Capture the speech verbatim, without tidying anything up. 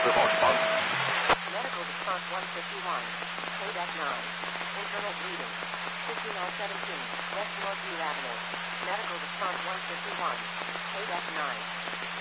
response. Medical response one fifty-one. K nine. Internet reading. fifty-nine seventeen. West Northview Avenue. Medical response one fifty-one. K nine.